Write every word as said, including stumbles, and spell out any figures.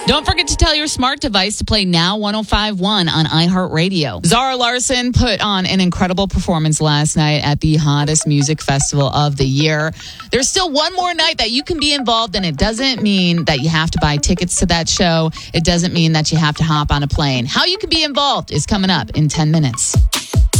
Don't forget to tell your smart device to play Now one oh five point one on iHeartRadio. Zara Larsson put on an incredible performance last night at the hottest music festival of the year. There's still one more night that you can be involved, and it doesn't mean that you have to buy tickets to that show. It doesn't mean that you have to hop on a plane. How you can be involved is coming up in ten minutes.